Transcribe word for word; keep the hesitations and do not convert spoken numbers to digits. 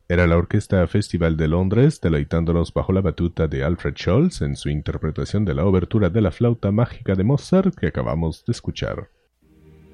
Era la Orquesta Festival de Londres, deleitándonos bajo la batuta de Alfred Scholz en su interpretación de la obertura de la flauta mágica de Mozart que acabamos de escuchar.